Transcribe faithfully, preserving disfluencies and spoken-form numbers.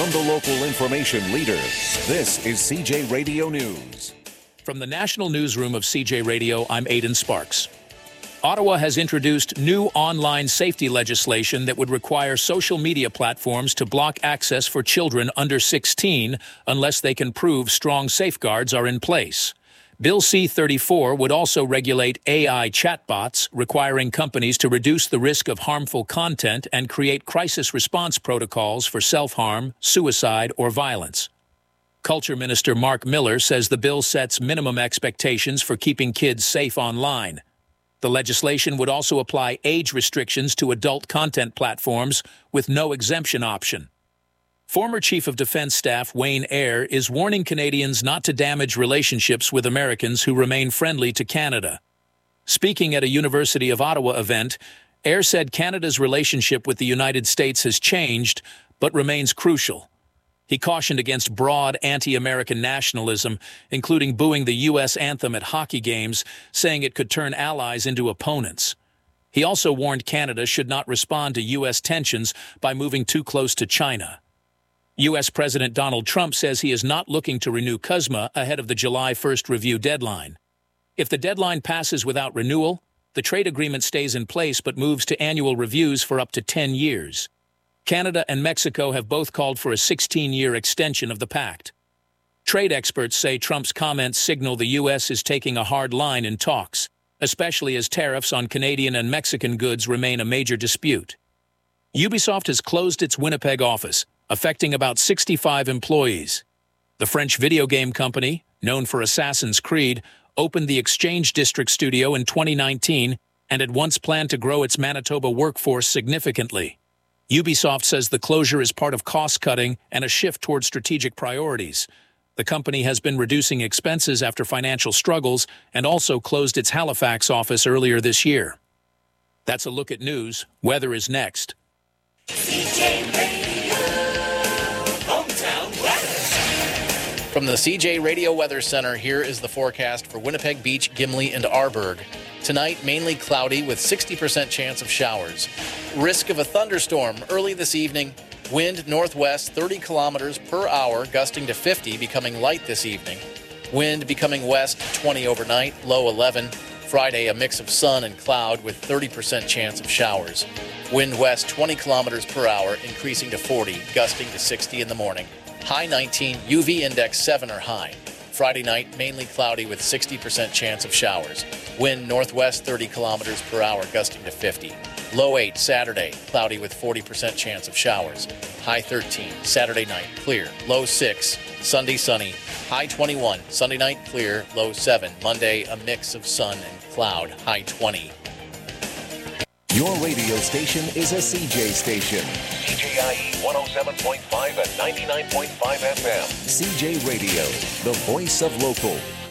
From the local information leader, this is C J Radio News. From the National Newsroom of C J Radio, I'm Aidan Sparks. Ottawa has introduced new online safety legislation that would require social media platforms to block access for children under sixteen unless they can prove strong safeguards are in place. Bill C thirty-four would also regulate A I chatbots, requiring companies to reduce the risk of harmful content and create crisis response protocols for self-harm, suicide, or violence. Culture Minister Mark Miller says the bill sets minimum expectations for keeping kids safe online. The legislation would also apply age restrictions to adult content platforms with no exemption option. Former Chief of Defense Staff Wayne Eyre is warning Canadians not to damage relationships with Americans who remain friendly to Canada. Speaking at a University of Ottawa event, Eyre said Canada's relationship with the United States has changed, but remains crucial. He cautioned against broad anti-American nationalism, including booing the U S anthem at hockey games, saying it could turn allies into opponents. He also warned Canada should not respond to U S tensions by moving too close to China. U S President Donald Trump says he is not looking to renew C U S M A ahead of the July first review deadline. If the deadline passes without renewal, the trade agreement stays in place but moves to annual reviews for up to ten years. Canada and Mexico have both called for a sixteen-year extension of the pact. Trade experts say Trump's comments signal the U S is taking a hard line in talks, especially as tariffs on Canadian and Mexican goods remain a major dispute. Ubisoft has closed its Winnipeg office, affecting about sixty-five employees. The French video game company, known for Assassin's Creed, opened the Exchange District studio in twenty nineteen and had once planned to grow its Manitoba workforce significantly. Ubisoft says the closure is part of cost-cutting and a shift toward strategic priorities. The company has been reducing expenses after financial struggles and also closed its Halifax office earlier this year. That's a look at news. Weather is next. C J Radio, hometown weather. From the C J Radio Weather Center, here is the forecast for Winnipeg Beach, Gimli, and Arborg. Tonight, mainly cloudy with sixty percent chance of showers. Risk of a thunderstorm early this evening. Wind northwest thirty kilometers per hour, gusting to fifty, becoming light this evening. Wind becoming west twenty overnight, low eleven. Friday, a mix of sun and cloud with thirty percent chance of showers. Wind west twenty kilometers per hour, increasing to forty, gusting to sixty in the morning. High nineteen, U V index seven or high. Friday night, mainly cloudy with sixty percent chance of showers. Wind northwest thirty kilometers per hour, gusting to fifty. Low eight Saturday, cloudy with forty percent chance of showers. High thirteen, Saturday night, clear. Low six, Sunday sunny. High twenty-one, Sunday night, clear. Low seven, Monday, a mix of sun and cloud. High twenty. Your radio station is a C J station. C J I E one oh seven point five and ninety-nine point five F M. C J Radio, the voice of local.